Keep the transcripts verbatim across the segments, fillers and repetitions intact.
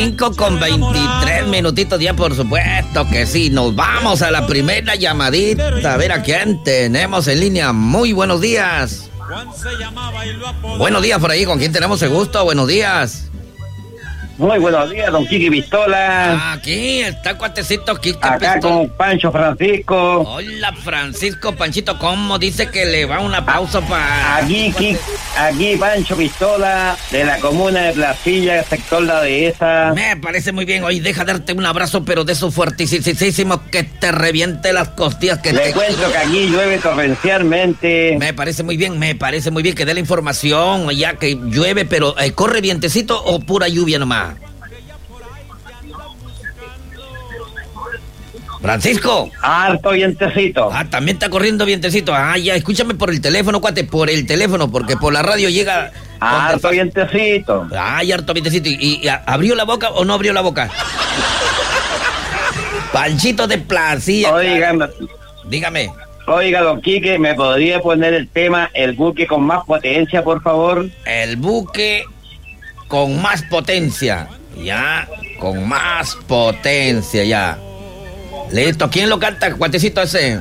cinco con veintitrés minutitos ya, por supuesto que sí. Nos vamos a la primera llamadita. A ver a quién tenemos en línea. Muy buenos días. Buenos días por ahí. ¿Con quién tenemos el gusto? Buenos días. Muy buenos días, don Quique Pistola. Aquí está cuatecito Quique Acá Pistola. con Pancho Francisco. Hola, Francisco Panchito. ¿Cómo dice que le va un aplauso para...? Aquí, Quique, aquí Pancho Pistola, de la comuna de Placilla, sector La Dehesa. Me parece muy bien. Hoy deja darte un abrazo, pero de esos fuertísimos que te reviente las costillas. Que Le te... cuento que aquí llueve torrencialmente. Me parece muy bien, me parece muy bien que dé la información, ya que llueve, pero eh, ¿corre vientecito o pura lluvia nomás? Francisco. Harto vientecito. Ah, también está corriendo vientecito. Ah, ya, escúchame por el teléfono, cuate, por el teléfono, porque por la radio llega... Harto vientecito. Ay, harto vientecito. ¿Y, y abrió la boca o no abrió la boca? Panchito de Placilla. Oiga, dígame. Oiga, don Quique, ¿me podría poner el tema El buque con más potencia, por favor? El buque con más potencia. Ya, con más potencia, ya. Listo, ¿quién lo canta, cuatecito ese?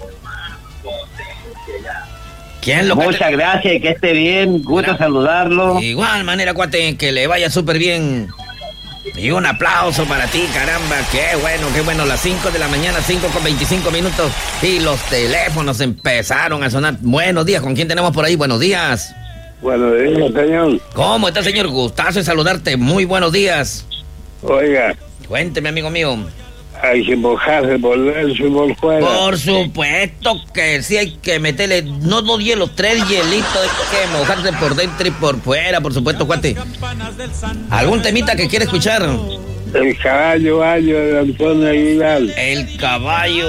¿Quién lo canta? Muchas gracias y que esté bien, gusto Gra- saludarlo. De igual manera, cuate, que le vaya súper bien. Y un aplauso para ti, caramba, qué bueno, qué bueno, las cinco de la mañana, cinco con veinticinco minutos, y los teléfonos empezaron a sonar. Buenos días, ¿con quién tenemos por ahí? Buenos días. Buenos días, señor. ¿Cómo está, señor? Gustazo de saludarte, muy buenos días. Oiga. Cuénteme, amigo mío. Hay que mojarse por dentro y por fuera. Por supuesto que sí, hay que meterle, no dos hielos, tres hielitos, hay que mojarse por dentro y por fuera, por supuesto, cuate. ¿Algún temita que quiere escuchar? El caballo bayo de Antonio Aguilar. El caballo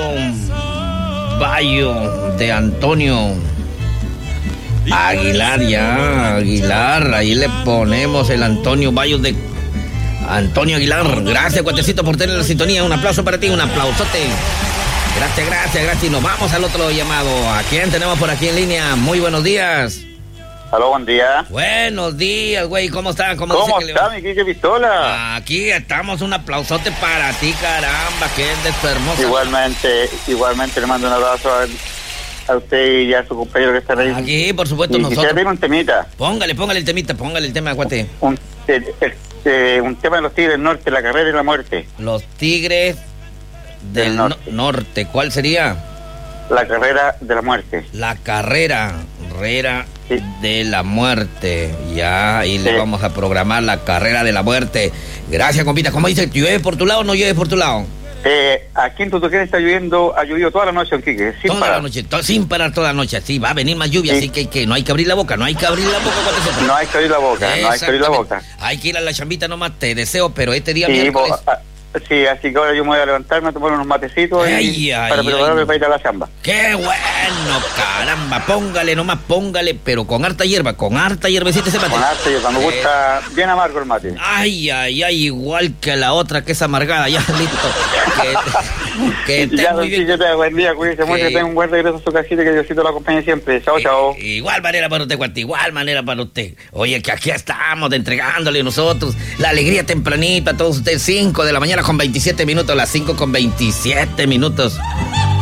bayo de Antonio Aguilar, ya, Aguilar, ahí le ponemos el Antonio Bayo de Antonio Aguilar. Gracias, cuatecito, por tener la sintonía. Un aplauso para ti, un aplausote. Gracias, gracias, gracias. Y nos vamos al otro llamado. ¿A quién tenemos por aquí en línea? Muy buenos días. Aló, buen día. Buenos días, güey. ¿Cómo están? ¿Cómo, ¿Cómo está, mi Quique Pistola? Aquí estamos. Un aplausote para ti, caramba. Que es de tu hermosa. Igualmente, igualmente le mando un abrazo a, a usted y a su compañero que está ahí. Aquí, por supuesto, y nosotros. Quisiera pedir un temita. Póngale, póngale el temita, póngale el tema, cuate. Un, el, el, Eh, un tema de los Tigres del Norte, la carrera y la muerte. Los Tigres del, del norte. No, norte. ¿Cuál sería? La carrera de la muerte. La carrera, carrera sí. de la muerte. Ya, ahí sí. le vamos a programar la carrera de la muerte. Gracias, compita. ¿Cómo dice? ¿Llueve por tu lado o no llueve por tu lado? Eh, aquí en Tutuquén está lloviendo, ha llovido toda la noche, Quique, sin toda parar. la noche, to, sin parar toda la noche. Sí, va a venir más lluvia, sí. así que, que no hay que abrir la boca, no hay que abrir la boca. No hay que abrir la boca, no hay que abrir la boca. Hay que ir a la chambita nomás, te deseo, pero este día sí, miércoles... Bo, a, sí, así que ahora yo me voy a levantarme a tomar unos matecitos ay, y, ay, para ay, prepararme ay. para ir a la chamba. ¡Qué bueno, caramba! Póngale nomás, póngale, pero con harta hierba, con harta hierbecita ese mate. Con harta hierba, me gusta eh, bien amargo el mate. Ay, ay, ay, igual que la otra que es amargada, ya, listo. que, que ya, muy bien. Yo te buen día, cuídese mucho, que tenga un buen regreso a su casita, que Diosito la acompañe siempre. Chao, chao. Igual manera para usted, cuate, igual manera para usted. Oye, que aquí estamos de entregándole nosotros la alegría tempranita a todos ustedes, cinco de la mañana con veintisiete minutos, las cinco con veintisiete minutos.